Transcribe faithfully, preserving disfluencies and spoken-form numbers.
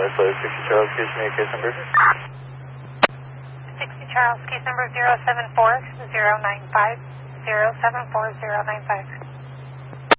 flight sixty Charles, case me case number. sixty Charles, case number zero seven four zero nine five, zero seven four zero nine five.